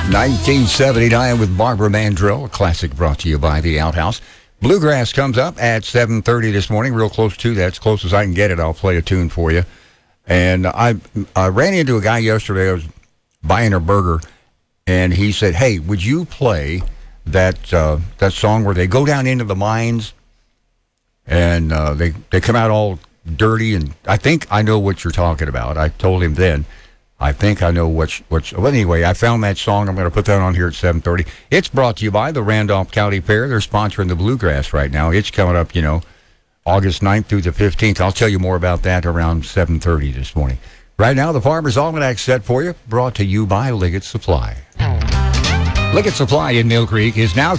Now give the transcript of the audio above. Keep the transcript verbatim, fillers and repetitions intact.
nineteen seventy-nine with Barbara Mandrell, a classic brought to you by The Outhouse. Bluegrass comes up at seven thirty this morning, real close to that. As close as I can get it, I'll play a tune for you. And I, I ran into a guy yesterday. I was buying a burger, and he said, hey, would you play that uh, that song where they go down into the mines and uh, they, they come out all dirty? And I think I know what you're talking about. I told him then. I think I know what's, what's, well, anyway, I found that song. I'm going to put that on here at seven thirty. It's brought to you by the Randolph County Fair. They're sponsoring the Bluegrass right now. It's coming up, you know, August ninth through the fifteenth. I'll tell you more about that around seven thirty this morning. Right now, the Farmer's Almanac set for you, brought to you by Liggett Supply. Liggett Supply in Mill Creek is now